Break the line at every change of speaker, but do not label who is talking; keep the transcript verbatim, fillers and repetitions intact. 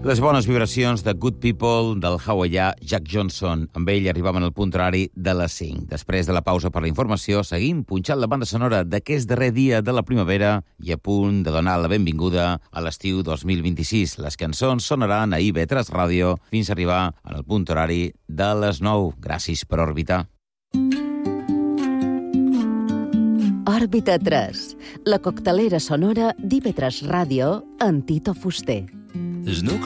Les bones vibracions de Good People del hawaià Jack Johnson. Amb ell arribaven al punt horari de les cinc. Després de la pausa per la informació, seguim punxant la banda sonora d'aquest darrer dia de la primavera i a punt de donar la benvinguda a l'estiu dos mil vint-i-sis. Les cançons sonaran a I V tres Ràdio fins a arribar al punt horari de les nou. Gràcies per orbitar.
Òrbita tres, la coctelera sonora d'I V tres Ràdio amb Tito Fuster.
There's no